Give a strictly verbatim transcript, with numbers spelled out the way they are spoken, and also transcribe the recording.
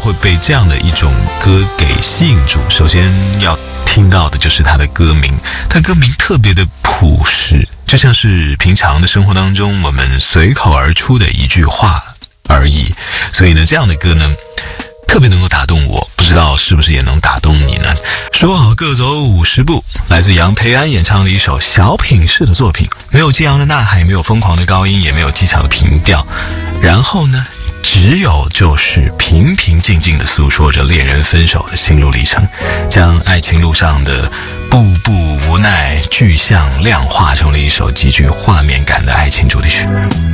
会被这样的一种歌给吸引住？首先要听到的就是它的歌名，它的歌名特别的朴实，就像是平常的生活当中我们随口而出的一句话而已。所以呢，这样的歌呢特别能够打动我，不知道是不是也能打动你呢？说好各走五十步，来自杨培安演唱的一首小品式的作品，没有激昂的呐喊，没有疯狂的高音，也没有技巧的平调，然后呢只有就是平平静静地诉说着恋人分手的心路历程，将爱情路上的步步无奈具象量化成了一首极具画面感的爱情主题曲。